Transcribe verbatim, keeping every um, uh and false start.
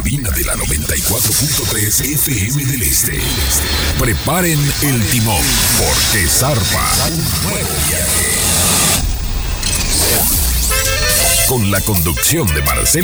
cabina de la noventa y cuatro punto tres F M del Este. Preparen el timón, porque zarpa un nuevo viaje. Con la conducción de Marcelo